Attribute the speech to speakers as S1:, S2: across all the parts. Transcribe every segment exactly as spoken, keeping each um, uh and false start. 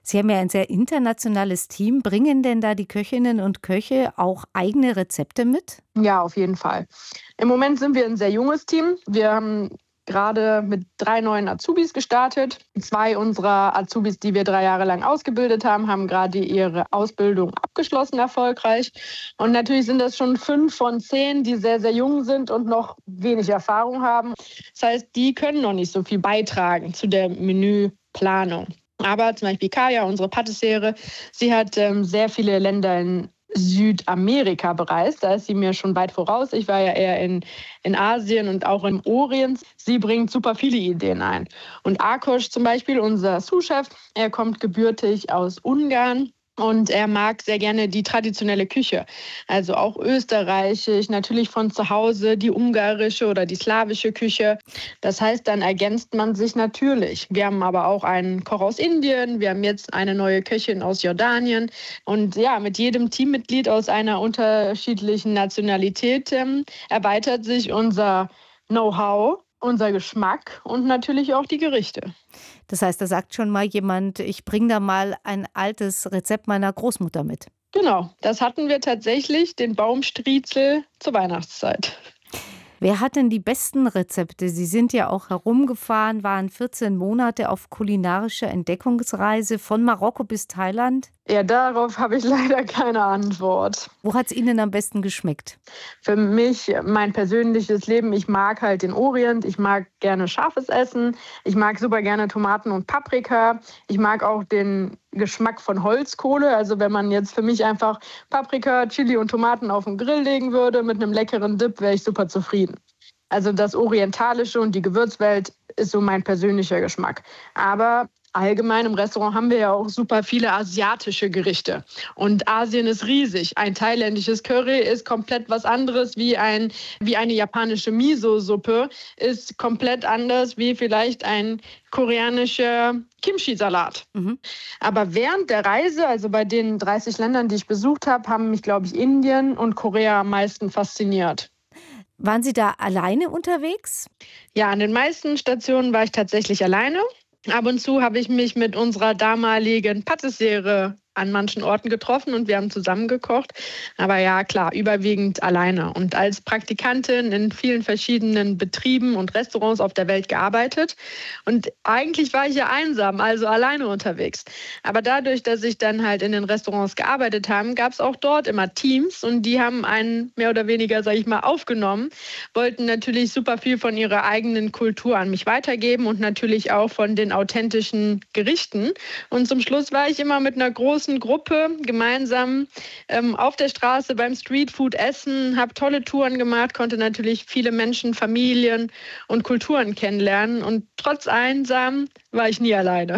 S1: Sie haben ja ein sehr internationales Team. Bringen denn da die Köchinnen und Köche auch eigene Rezepte mit?
S2: Ja, auf jeden Fall. Im Moment sind wir ein sehr junges Team. Wir haben gerade mit drei neuen Azubis gestartet. Zwei unserer Azubis, die wir drei Jahre lang ausgebildet haben, haben gerade ihre Ausbildung abgeschlossen erfolgreich. Und natürlich sind das schon fünf von zehn, die sehr, sehr jung sind und noch wenig Erfahrung haben. Das heißt, die können noch nicht so viel beitragen zu der Menüplanung. Aber zum Beispiel Kaya, unsere Patissiere, sie hat ähm, sehr viele Länder in Südamerika bereist. Da ist sie mir schon weit voraus. Ich war ja eher in, in Asien und auch im Orient. Sie bringt super viele Ideen ein. Und Ákos zum Beispiel, unser Sous-Chef, er kommt gebürtig aus Ungarn. Und er mag sehr gerne die traditionelle Küche, also auch österreichisch, natürlich von zu Hause die ungarische oder die slawische Küche. Das heißt, dann ergänzt man sich natürlich. Wir haben aber auch einen Koch aus Indien, wir haben jetzt eine neue Köchin aus Jordanien. Und ja, mit jedem Teammitglied aus einer unterschiedlichen Nationalität ähm, erweitert sich unser Know-how, unser Geschmack und natürlich auch die Gerichte.
S1: Das heißt, da sagt schon mal jemand, ich bringe da mal ein altes Rezept meiner Großmutter mit.
S2: Genau, das hatten wir tatsächlich, den Baumstriezel zur Weihnachtszeit.
S1: Wer hat denn die besten Rezepte? Sie sind ja auch herumgefahren, waren vierzehn Monate auf kulinarischer Entdeckungsreise von Marokko bis Thailand.
S2: Ja, darauf habe ich leider keine Antwort.
S1: Wo hat es Ihnen am besten geschmeckt?
S2: Für mich, mein persönliches Leben, ich mag halt den Orient, ich mag gerne scharfes Essen, ich mag super gerne Tomaten und Paprika, ich mag auch den Geschmack von Holzkohle. Also wenn man jetzt für mich einfach Paprika, Chili und Tomaten auf den Grill legen würde mit einem leckeren Dip, wäre ich super zufrieden. Also das Orientalische und die Gewürzwelt ist so mein persönlicher Geschmack. Aber allgemein im Restaurant haben wir ja auch super viele asiatische Gerichte. Und Asien ist riesig. Ein thailändisches Curry ist komplett was anderes wie, ein, wie eine japanische Miso-Suppe. Ist komplett anders wie vielleicht ein koreanischer Kimchi-Salat. Mhm. Aber während der Reise, also bei den dreißig Ländern, die ich besucht habe, haben mich, glaube ich, Indien und Korea am meisten fasziniert.
S1: Waren Sie da alleine unterwegs?
S2: Ja, an den meisten Stationen war ich tatsächlich alleine. Ab und zu habe ich mich mit unserer damaligen Patissiere an manchen Orten getroffen und wir haben zusammen gekocht. Aber ja, klar, überwiegend alleine. Und als Praktikantin in vielen verschiedenen Betrieben und Restaurants auf der Welt gearbeitet. Und eigentlich war ich ja einsam, also alleine unterwegs. Aber dadurch, dass ich dann halt in den Restaurants gearbeitet habe, gab es auch dort immer Teams und die haben einen mehr oder weniger, sage ich mal, aufgenommen, wollten natürlich super viel von ihrer eigenen Kultur an mich weitergeben und natürlich auch von den authentischen Gerichten. Und zum Schluss war ich immer mit einer großen Gruppe gemeinsam ähm, auf der Straße beim Streetfood essen, habe tolle Touren gemacht, konnte natürlich viele Menschen, Familien und Kulturen kennenlernen und trotz einsam war ich nie alleine.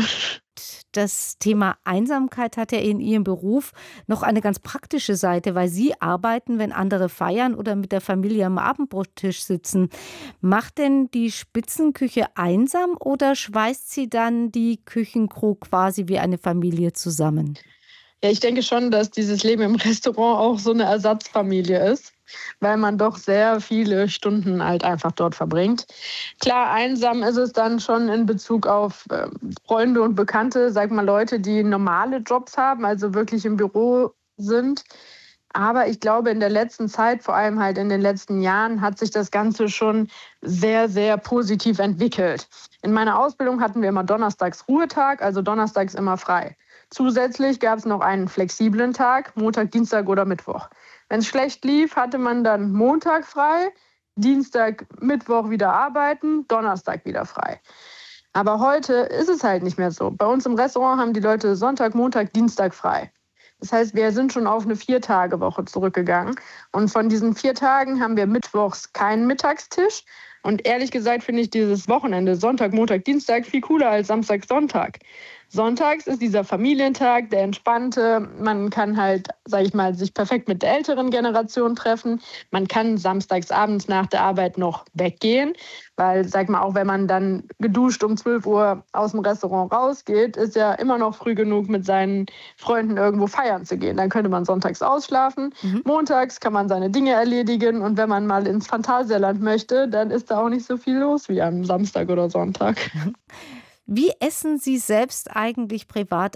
S1: Das Thema Einsamkeit hat ja in Ihrem Beruf noch eine ganz praktische Seite, weil Sie arbeiten, wenn andere feiern oder mit der Familie am Abendbrottisch sitzen. Macht denn die Spitzenküche einsam oder schweißt sie dann die Küchencrew quasi wie eine Familie zusammen?
S2: Ja, ich denke schon, dass dieses Leben im Restaurant auch so eine Ersatzfamilie ist, weil man doch sehr viele Stunden halt einfach dort verbringt. Klar, einsam ist es dann schon in Bezug auf äh, Freunde und Bekannte, sag mal Leute, die normale Jobs haben, also wirklich im Büro sind. Aber ich glaube, in der letzten Zeit, vor allem halt in den letzten Jahren, hat sich das Ganze schon sehr, sehr positiv entwickelt. In meiner Ausbildung hatten wir immer donnerstags Ruhetag, also donnerstags immer frei. Zusätzlich gab es noch einen flexiblen Tag, Montag, Dienstag oder Mittwoch. Wenn es schlecht lief, hatte man dann Montag frei, Dienstag, Mittwoch wieder arbeiten, Donnerstag wieder frei. Aber heute ist es halt nicht mehr so. Bei uns im Restaurant haben die Leute Sonntag, Montag, Dienstag frei. Das heißt, wir sind schon auf eine Vier-Tage-Woche zurückgegangen. Und von diesen vier Tagen haben wir mittwochs keinen Mittagstisch. Und ehrlich gesagt finde ich dieses Wochenende, Sonntag, Montag, Dienstag, viel cooler als Samstag, Sonntag. Sonntags ist dieser Familientag, der entspannte. Man kann halt, sage ich mal, sich perfekt mit der älteren Generation treffen. Man kann samstags abends nach der Arbeit noch weggehen, weil, sag mal, auch wenn man dann geduscht um zwölf Uhr aus dem Restaurant rausgeht, ist ja immer noch früh genug, mit seinen Freunden irgendwo feiern zu gehen. Dann könnte man sonntags ausschlafen. Mhm. Montags kann man seine Dinge erledigen und wenn man mal ins Phantasialand möchte, dann ist da auch nicht so viel los wie am Samstag oder Sonntag.
S1: Wie essen Sie selbst eigentlich privat